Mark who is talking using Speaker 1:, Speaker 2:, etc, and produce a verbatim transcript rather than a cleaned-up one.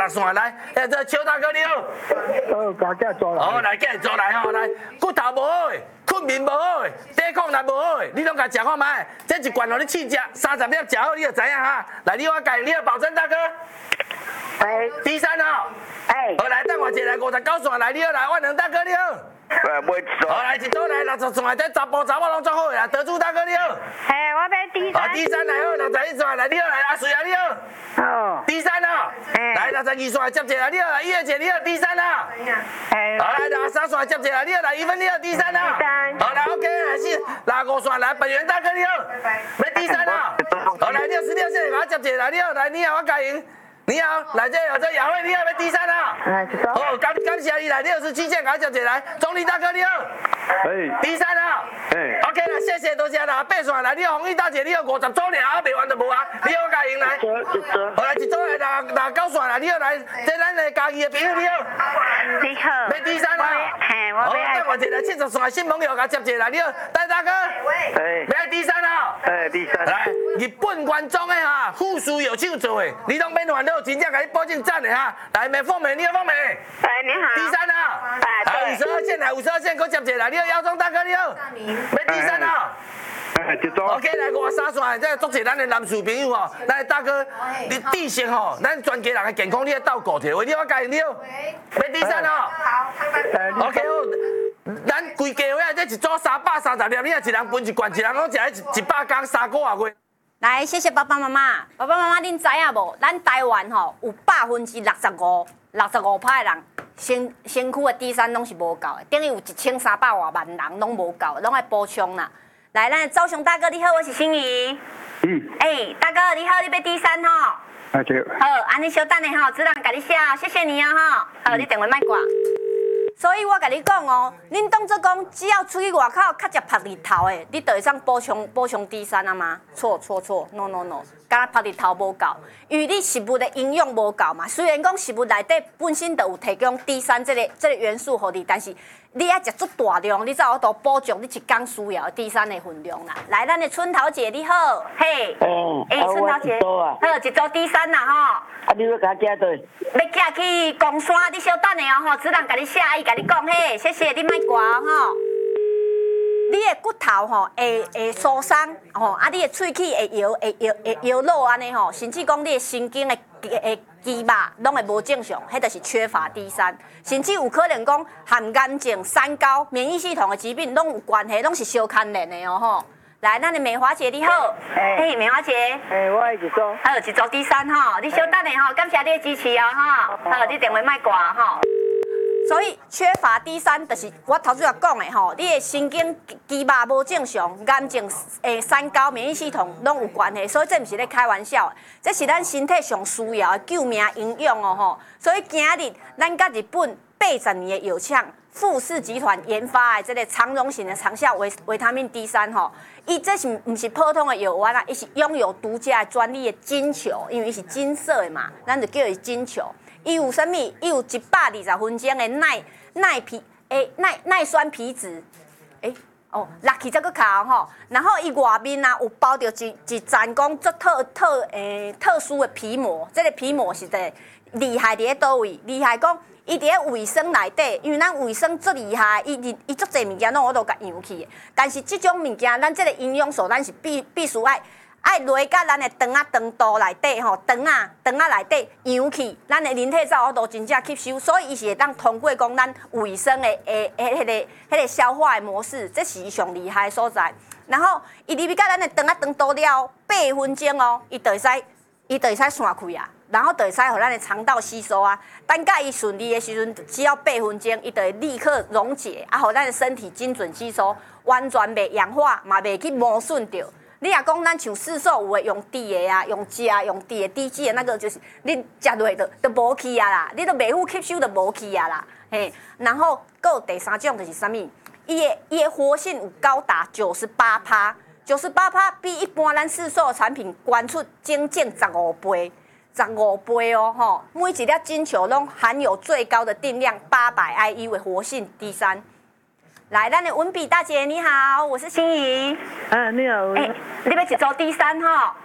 Speaker 1: 六线来，哎，这邱大哥你好。
Speaker 2: 哦，把囝抓来。
Speaker 1: 好，来叫抓来吼，来骨头无好诶，困眠无好诶，抵抗力无好诶，你拢甲食看卖，这一罐互你试食，三十粒食好你就知影哈。来，你我教你，你保证大哥。
Speaker 2: 喂。
Speaker 1: 第三号。
Speaker 2: 哎。
Speaker 1: 好，来等我一下来五十九线来，你好来，万能大哥你好。
Speaker 2: 呃，买一组。
Speaker 1: 好，来一组来六十线，这查甫查某拢做好诶啦，德珠大哥你好。
Speaker 3: 嘿，我要第三。
Speaker 1: 好，第三来好，六十一线来，你好来，阿水啊你好。
Speaker 2: 哦。
Speaker 1: 第三号。来六十二线接一下，你好来，叶姐你好，第三号。
Speaker 3: 嘿。
Speaker 1: 好来，六十三线接一下，你好来，一分你好，第三号。
Speaker 3: 第三。
Speaker 1: 好来 ，OK，还是六五线来，本源大哥你好，来第三号。好来，六十六线给我接一下，你好来，你好我嘉莹。你好，来这有这雅慧，你好，要第三号。
Speaker 2: 哎，知道。
Speaker 1: 好，感感谢你来六十七线，给我接一来，钟丽大哥你好。
Speaker 2: 哎。
Speaker 1: 第三号。哎。OK 啦，谢谢多谢啦，八线来，你好，红玉大姐，你好，五十组尔，啊，未完就无啊，你好，嘉莹来。好来，一组来，六六九线来，你好来，这咱的家己的朋友你好。
Speaker 3: 你好。
Speaker 1: 要第三号。
Speaker 3: 嘿，我
Speaker 1: 好，
Speaker 3: 要。
Speaker 1: 等我一来，七十线新朋友给我接一来，你好，戴大哥。
Speaker 2: 哎。
Speaker 1: 要第三号。
Speaker 2: 哎，第三。
Speaker 1: 来，日本原装的哈，富士有庆做的，你拢免烦恼，真正给你保证赞的哈。来，美凤美，你好，凤美。
Speaker 3: 哎，你好。
Speaker 1: 第三号。来，五十二线来，五十二线，给我接一来，你好，姚忠大哥，你好。要第三号。
Speaker 2: 哎，一组。
Speaker 1: OK，来五十三线，这祝谢咱的男士朋友吼，咱的大哥，你地形吼，咱全家人的健康，你要斗顾着，为你我介你好。要第三号。好。OK 好，咱规家伙啊，这一组三百三十粒，你啊一人分一罐，一人拢食一一百缸三个啊月。
Speaker 4: 来，谢谢爸爸妈妈。爸爸妈妈，恁知影无？咱台湾吼有百分之六十五、六十五趴的人身身躯的 D 三拢是无够的，等于有一千三百外万人拢无够，拢爱补充啦。来，咱赵雄大哥你好，我是心怡。
Speaker 2: 嗯。
Speaker 4: 哎、欸，大哥你好，你要 D 三吼？
Speaker 2: 啊对。
Speaker 4: 好，安尼稍等下吼，主人甲你写，谢谢你啊吼。好，你电话莫挂。所以我甲你讲哦，恁当作讲只要出去外口较食晒日头的，你就会当补充补充 D 三啊吗？错错错 ，no no no， 敢晒日头无够，因为你食物的营养无够嘛。虽然讲食物内底本身就有提供 D 三 这个这个元素互你，但是你要食足大量，你才有度补足你一天需要的 D 三 的分量啦。来，咱的春桃姐你好，嘿，
Speaker 2: 哦，
Speaker 4: 哎、欸，春桃姐，好，一组 D 三啦吼。
Speaker 2: 啊，你要甲寄倒？
Speaker 4: 要寄去公山，你稍等下哦吼，主人甲你写，伊甲你讲嘿，谢谢你莫挂吼。你的骨头吼会会疏松吼，啊，你的喙齿会摇会摇会摇落安尼吼，甚至讲你的神经的诶肌肉拢会无正常，迄就是缺乏 D 三，甚至有可能讲含癌症、三高、免疫系统的疾病拢有关系，拢是相牵连的哦吼。来，咱的美华姐你好，哎、欸，美华姐，
Speaker 2: 哎、欸，我是做，
Speaker 4: 还有一组 D 三吼，你稍等下吼，感谢你的支持哦吼，还有你电话莫挂吼。所以缺乏 D 三，就是我头先讲的吼，你的神经肌肉无正常，癌症、诶三高、免疫系统拢有关系，所以这毋是咧开玩笑的，这是咱身体上需要的救命营养哦吼。所以今日咱甲日本八十年的药厂富士集团研发的这个长荣型的长效维维他命 D 三吼，伊这是毋是普通的药丸啊？伊是拥有独家的专利的金球，因为伊是金色的嘛，咱就叫伊金球。伊有啥物？伊有一百二十分钟的耐耐皮诶耐耐酸皮质，诶哦，落去才搁卡吼。然后伊外面啊有包着一一层讲做特特诶特殊的皮膜，这个皮膜是在厉害伫咧倒位？厉害讲伊伫咧卫生内底，因为咱卫生最厉害，伊伊伊足侪物件拢我都甲扬去的。但是即种物件，咱这个营养素，咱是必必须爱。爱落甲咱的肠啊肠道内底吼，肠啊肠啊内底扬起，咱的人体才有度真正吸收，所以伊是会当通过讲咱卫生的诶诶迄个迄个消化的模式，这是伊上厉害的所在。然后伊入去甲咱的肠啊肠道了八分钟哦，伊就会使伊就会使散开啊，然后就会使互咱的肠道吸收啊。等甲伊顺利的时阵，只要八分钟，伊就会立刻溶解，啊，互咱的身体精准吸收，完全袂氧化，嘛袂去磨损掉。你若讲咱像市售有诶用滴的啊，用食用滴的滴剂的那个，就是你食落就就无去啊啦，你都袂好吸收就无去啊啦，嘿。然后还有第三种就是啥物？伊的伊的活性有高达九十八趴，九十八趴比一般咱市售的产品高出整整十五倍，十五倍哦吼。每一粒金球拢含有最高的定量八百 I U 的活性 D 三。来，咱的文笔大姐你好，我是心怡。
Speaker 2: 啊，你好。
Speaker 4: 哎、欸，你要一组 D 三吼？